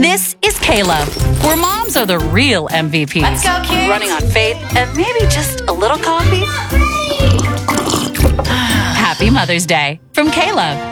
This is K-Love, where moms are the real MVPs. Let's go, kids. Running on faith and maybe just a little coffee. Happy Mother's Day from K-Love.